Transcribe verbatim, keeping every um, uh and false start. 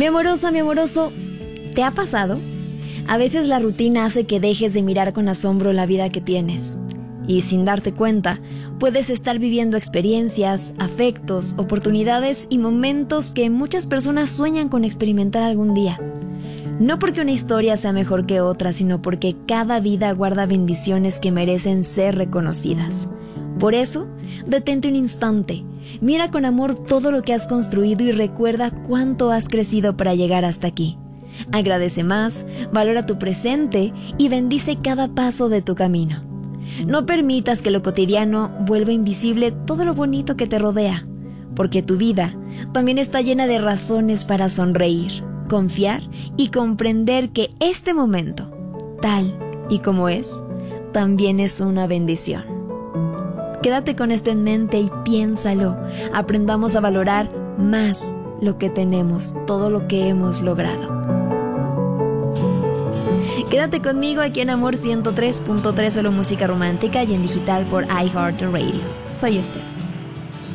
Mi amorosa, mi amoroso, ¿te ha pasado? A veces la rutina hace que dejes de mirar con asombro la vida que tienes. Y sin darte cuenta, puedes estar viviendo experiencias, afectos, oportunidades y momentos que muchas personas sueñan con experimentar algún día. No porque una historia sea mejor que otra, sino porque cada vida guarda bendiciones que merecen ser reconocidas. Por eso, detente un instante, mira con amor todo lo que has construido y recuerda cuánto has crecido para llegar hasta aquí. Agradece más, valora tu presente y bendice cada paso de tu camino. No permitas que lo cotidiano vuelva invisible todo lo bonito que te rodea, porque tu vida también está llena de razones para sonreír, confiar y comprender que este momento, tal y como es, también es una bendición. Quédate con esto en mente y piénsalo. Aprendamos a valorar más lo que tenemos, todo lo que hemos logrado. Quédate conmigo aquí en Amor ciento tres punto tres, solo música romántica y en digital por iHeartRadio. Soy Esther.